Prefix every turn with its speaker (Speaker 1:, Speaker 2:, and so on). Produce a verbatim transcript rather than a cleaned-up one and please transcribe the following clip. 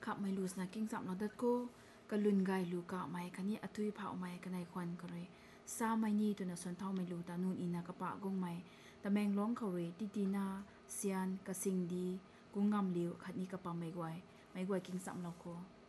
Speaker 1: ขับไม่รู้นะกิ้งสับนอดัดก็กลุนไกลูกะไม่คันนี้อตุยเผาไม่กันในควันก็เลยสาไม่นี่ตัวน่ะส่วนเท่าไม่รู้ตานูนอินากระปะกงไม่แต่แมงล้องเขาเวติตีนาเซียนกระสิงดีกุงงำเลี้ยวขัดนี้กระปะไม่ไหวไม่ไหวกิ้งสับเราก็